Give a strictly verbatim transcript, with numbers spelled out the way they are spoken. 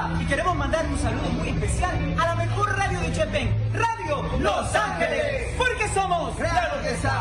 Y queremos mandar un saludo muy especial a la mejor radio de Chepén, Radio Los Ángeles, porque somos Claro que sabe.